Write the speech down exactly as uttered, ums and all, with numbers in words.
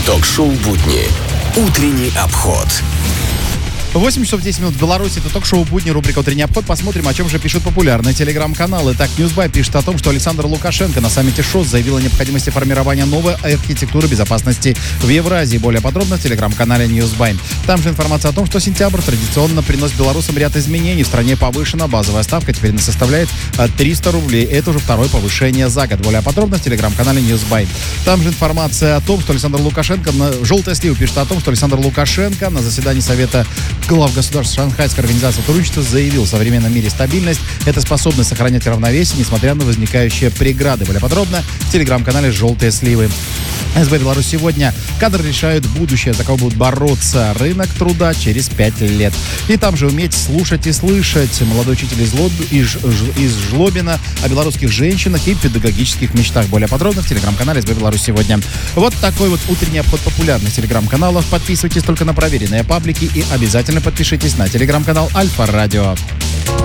Ток-шоу «Будни». Утренний обход. восемь часов десять минут в Беларуси. Это ток-шоу «Будни», рубрика «Утренний обход». Посмотрим, о чем же пишут популярные телеграм-каналы. Так, Newsby пишет о том, что Александр Лукашенко на саммите ШОС заявил о необходимости формирования новой архитектуры безопасности в Евразии. Более подробно в телеграм-канале Newsby. Там же информация о том, что сентябрь традиционно приносит белорусам ряд изменений. В стране повышена базовая ставка, теперь она составляет триста рублей. Это уже второе повышение за год. Более подробно в телеграм-канале Newsby. Там же информация о том, что Александр Лукашенко... Желтая слива пишет о том, что Александр Лукашенко на заседании Совета глав государств Шанхайской организации сотрудничества заявил: в современном мире стабильность — это способность сохранять равновесие, несмотря на возникающие преграды. Более подробно в телеграм-канале «Желтые сливы». СБ Беларусь сегодня. Кадры решают будущее, за кого будут бороться. Рынок труда через пять лет. И там же уметь слушать и слышать. Молодой учитель из, Лоб... из... из Жлобина о белорусских женщинах и педагогических мечтах. Более подробно в телеграм-канале СБ Беларусь сегодня. Вот такой вот утренний обход популярных телеграм-каналов. Подписывайтесь только на проверенные паблики и обязательно подпишитесь на телеграм-канал Альфа Радио.